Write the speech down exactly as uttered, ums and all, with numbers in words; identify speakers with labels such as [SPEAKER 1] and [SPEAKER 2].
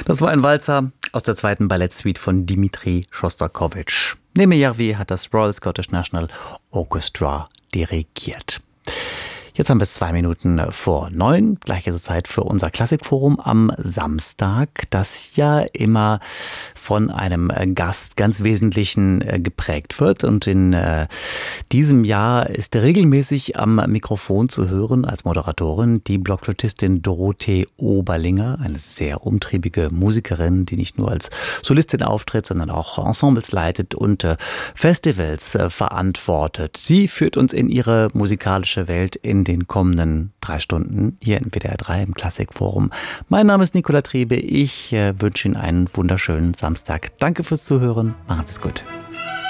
[SPEAKER 1] Das war ein Walzer aus der zweiten Ballettsuite von Dimitri Schostakowitsch. Neme Järvi hat das Royal Scottish National Orchestra dirigiert. Jetzt haben wir es zwei Minuten vor neun. Gleich ist es Zeit für unser Klassikforum am Samstag, das ja immer von einem Gast ganz Wesentlichen geprägt wird. Und in äh, diesem Jahr ist regelmäßig am Mikrofon zu hören als Moderatorin die Blockflötistin Dorothee Oberlinger, eine sehr umtriebige Musikerin, die nicht nur als Solistin auftritt, sondern auch Ensembles leitet und äh, Festivals äh, verantwortet. Sie führt uns in ihre musikalische Welt in den kommenden drei Stunden hier in W D R drei im Klassikforum. Mein Name ist Nicola Triebe. Ich äh, wünsche Ihnen einen wunderschönen Samstag. Danke fürs Zuhören. Macht es gut.